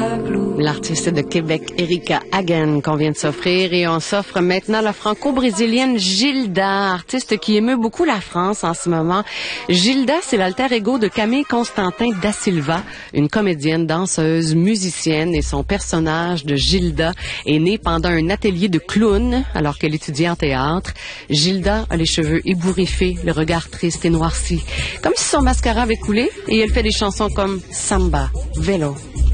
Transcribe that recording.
L'artiste de Québec, Erika Hagen, qu'on vient de s'offrir. Et on s'offre maintenant la franco-brésilienne Gilda, artiste qui émeut beaucoup la France en ce moment. Gilda, c'est l'alter ego de Camille Constantin da Silva, une comédienne, danseuse, musicienne. Et son personnage de Gilda est né pendant un atelier de clown alors qu'elle étudiait en théâtre. Gilda a les cheveux ébouriffés, le regard triste et noirci, comme si son mascara avait coulé. Et elle fait des chansons comme Samba, Vélo,